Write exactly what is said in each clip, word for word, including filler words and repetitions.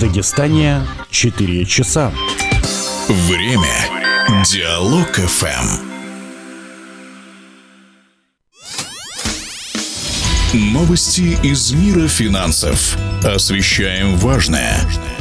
Дагестане четыре часа. Время. Диалог эф эм. Новости из мира финансов. Освещаем важное.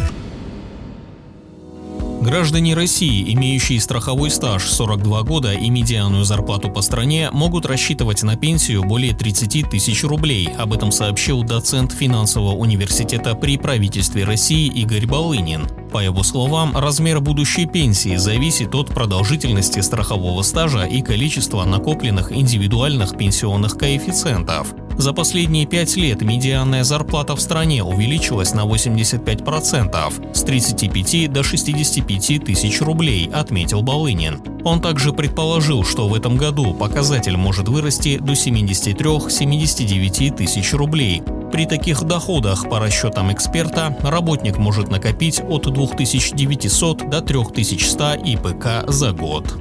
Граждане России, имеющие страховой стаж сорок два года и медианную зарплату по стране, могут рассчитывать на пенсию более тридцати тысяч рублей. Об этом сообщил доцент финансового университета при правительстве России Игорь Балынин. По его словам, размер будущей пенсии зависит от продолжительности страхового стажа и количества накопленных индивидуальных пенсионных коэффициентов. За последние пять лет медианная зарплата в стране увеличилась на восемьдесят пять процентов, с тридцати пяти до шестидесяти пяти тысяч рублей, отметил Балынин. Он также предположил, что в этом году показатель может вырасти до семидесяти трёх — семидесяти девяти тысяч рублей. При таких доходах, по расчетам эксперта, работник может накопить от двух тысяч девятисот до трёх тысяч ста и пэ ка за год.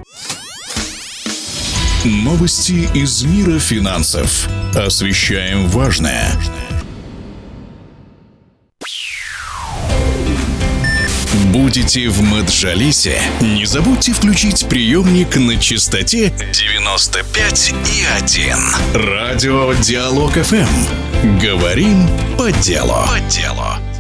Новости из мира финансов. Освещаем важное. Будете в Маджалисе? Не забудьте включить приемник на частоте девяносто пять и один. Радио Диалог эф эм. Говорим по делу. По делу.